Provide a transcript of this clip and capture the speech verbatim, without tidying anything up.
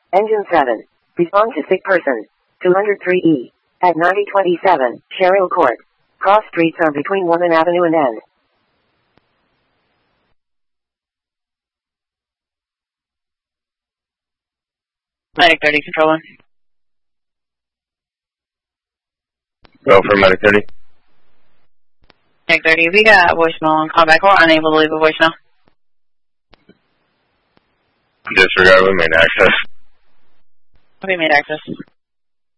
Engine seven. Respond to sick person. two oh three E. At ninety twenty-seven, Sherrill Court. Cross streets are between Woman Avenue and N. Medic thirty, control one. Go for Medic thirty. Medic thirty, we got voicemail on callback. We're unable to leave a voicemail. Disregard, we made access. We made access.